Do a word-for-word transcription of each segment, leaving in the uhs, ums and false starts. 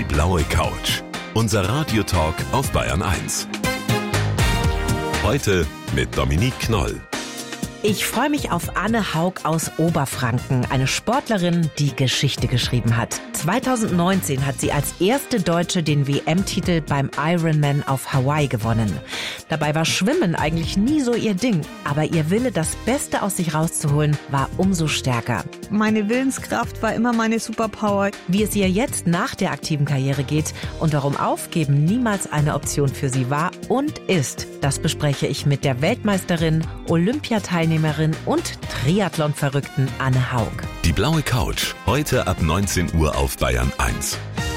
Die blaue Couch. Unser Radiotalk auf Bayern eins. Heute mit Dominique Knoll. Ich freue mich auf Anne Haug aus Oberfranken, eine Sportlerin, die Geschichte geschrieben hat. zweitausendneunzehn hat sie als erste Deutsche den W M-Titel beim Ironman auf Hawaii gewonnen. Dabei war Schwimmen eigentlich nie so ihr Ding, aber ihr Wille, das Beste aus sich rauszuholen, war umso stärker. Meine Willenskraft war immer meine Superpower. Wie es ihr jetzt nach der aktiven Karriere geht und warum Aufgeben niemals eine Option für sie war und ist, das bespreche ich mit der Weltmeisterin, Olympiateilnehmerin und Triathlon-Verrückten Anne Haug. Die blaue Couch, heute ab neunzehn Uhr auf Bayern eins.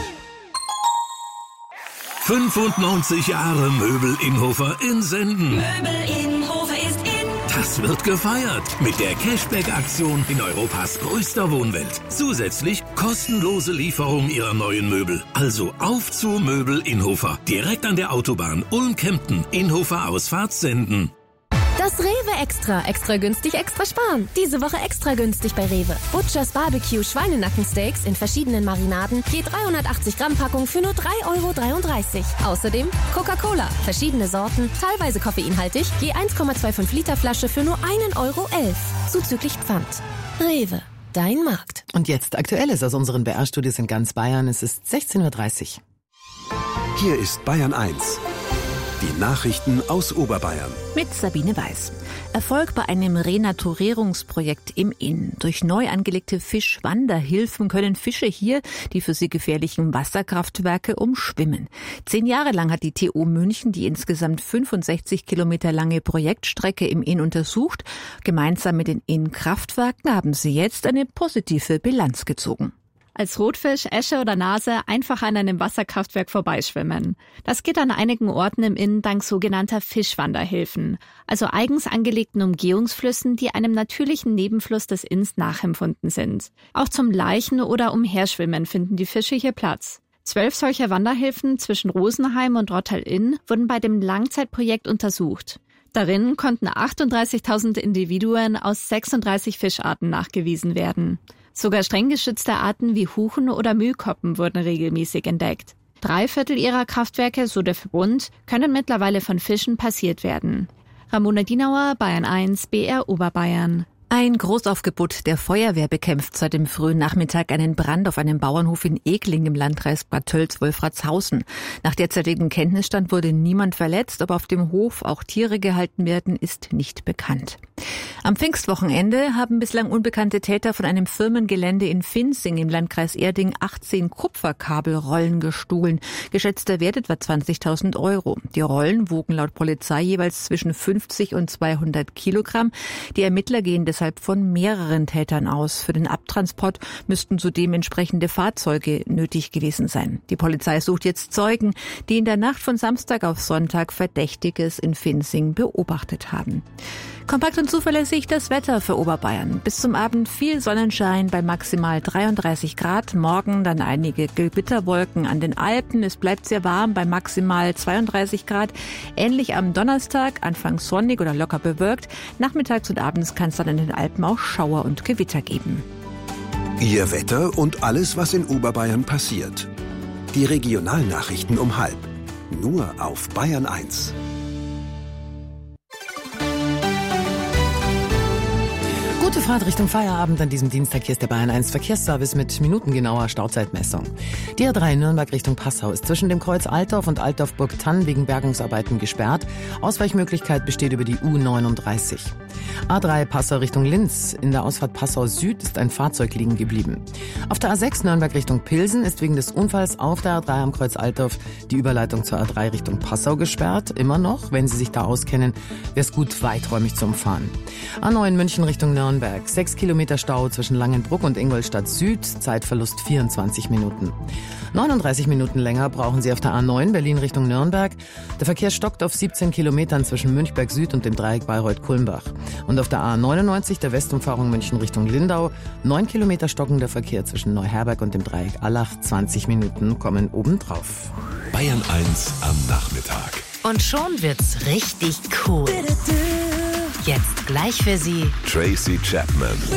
fünfundneunzig Jahre Möbel Innhofer in Senden. Möbel Innhofer ist in. Das wird gefeiert mit der Cashback-Aktion in Europas größter Wohnwelt. Zusätzlich kostenlose Lieferung ihrer neuen Möbel. Also auf zu Möbel Innhofer. Direkt an der Autobahn Ulm-Kempten, Innhofer Ausfahrt Senden. Das Rewe Extra. Extra günstig, extra sparen. Diese Woche extra günstig bei Rewe. Butchers Barbecue Schweinenackensteaks in verschiedenen Marinaden. Je dreihundertachtzig Gramm Packung für nur drei Euro dreiunddreißig. Außerdem Coca-Cola. Verschiedene Sorten, teilweise koffeinhaltig. Je eins Komma fünfundzwanzig Liter Flasche für nur ein Euro elf. Zuzüglich Pfand. Rewe. Dein Markt. Und jetzt Aktuelles aus unseren B R-Studios in ganz Bayern. Es ist sechzehn Uhr dreißig. Hier ist Bayern eins. Die Nachrichten aus Oberbayern. Mit Sabine Weiß. Erfolg bei einem Renaturierungsprojekt im Inn. Durch neu angelegte Fischwanderhilfen können Fische hier die für sie gefährlichen Wasserkraftwerke umschwimmen. Zehn Jahre lang hat die T U München die insgesamt fünfundsechzig Kilometer lange Projektstrecke im Inn untersucht. Gemeinsam mit den Inn-Kraftwerken haben sie jetzt eine positive Bilanz gezogen. Als Rotfisch, Esche oder Nase einfach an einem Wasserkraftwerk vorbeischwimmen. Das geht an einigen Orten im Inn dank sogenannter Fischwanderhilfen, also eigens angelegten Umgehungsflüssen, die einem natürlichen Nebenfluss des Inns nachempfunden sind. Auch zum Leichen- oder Umherschwimmen finden die Fische hier Platz. Zwölf solcher Wanderhilfen zwischen Rosenheim und Rottal-Inn wurden bei dem Langzeitprojekt untersucht. Darin konnten achtunddreißigtausend Individuen aus sechsunddreißig Fischarten nachgewiesen werden. Sogar streng geschützte Arten wie Huchen oder Mühlkoppen wurden regelmäßig entdeckt. Drei Viertel ihrer Kraftwerke, so der Verbund, können mittlerweile von Fischen passiert werden. Ramona Dienauer, Bayern eins, B R Oberbayern. Ein Großaufgebot der Feuerwehr bekämpft seit dem frühen Nachmittag einen Brand auf einem Bauernhof in Egling im Landkreis Bad Tölz-Wolfratshausen. Nach derzeitigem Kenntnisstand wurde niemand verletzt, ob auf dem Hof auch Tiere gehalten werden, ist nicht bekannt. Am Pfingstwochenende haben bislang unbekannte Täter von einem Firmengelände in Finzing im Landkreis Erding achtzehn Kupferkabelrollen gestohlen. Geschätzter Wert etwa zwanzigtausend Euro. Die Rollen wogen laut Polizei jeweils zwischen fünfzig und zweihundert Kilogramm. Die Ermittler gehen deshalb von mehreren Tätern aus. Für den Abtransport müssten zudem entsprechende Fahrzeuge nötig gewesen sein. Die Polizei sucht jetzt Zeugen, die in der Nacht von Samstag auf Sonntag Verdächtiges in Finzing beobachtet haben. Kompakt und zuverlässig das Wetter für Oberbayern. Bis zum Abend viel Sonnenschein bei maximal dreiunddreißig Grad. Morgen dann einige Gewitterwolken an den Alpen. Es bleibt sehr warm bei maximal zweiunddreißig Grad. Ähnlich am Donnerstag, anfangs sonnig oder locker bewölkt. Nachmittags und abends kann es dann in den Alpen auch Schauer und Gewitter geben. Ihr Wetter und alles, was in Oberbayern passiert. Die Regionalnachrichten um halb. Nur auf Bayern eins. Gute Fahrt Richtung Feierabend an diesem Dienstag. Hier ist der Bayern eins Verkehrsservice mit minutengenauer Stauzeitmessung. Die A drei Nürnberg Richtung Passau ist zwischen dem Kreuz Altdorf und Altdorf-Burgthann wegen Bergungsarbeiten gesperrt. Ausweichmöglichkeit besteht über die U neununddreißig. A drei Passau Richtung Linz. In der Ausfahrt Passau Süd ist ein Fahrzeug liegen geblieben. Auf der A sechs Nürnberg Richtung Pilsen ist wegen des Unfalls auf der A drei am Kreuz Altdorf die Überleitung zur A drei Richtung Passau gesperrt. Immer noch, wenn Sie sich da auskennen, wäre es gut weiträumig zu umfahren. A neun München Richtung Nürnberg. Sechs Kilometer Stau zwischen Langenbruck und Ingolstadt Süd. Zeitverlust vierundzwanzig Minuten. neununddreißig Minuten länger brauchen Sie auf der A neun Berlin Richtung Nürnberg. Der Verkehr stockt auf siebzehn Kilometern zwischen Münchberg Süd und dem Dreieck Bayreuth-Kulmbach. Und auf der A neunundneunzig der Westumfahrung München Richtung Lindau. neun Kilometer stockender Verkehr zwischen Neuherberg und dem Dreieck Allach. zwanzig Minuten kommen obendrauf. Bayern eins am Nachmittag. Und schon wird's richtig cool. Jetzt gleich für Sie Tracy Chapman.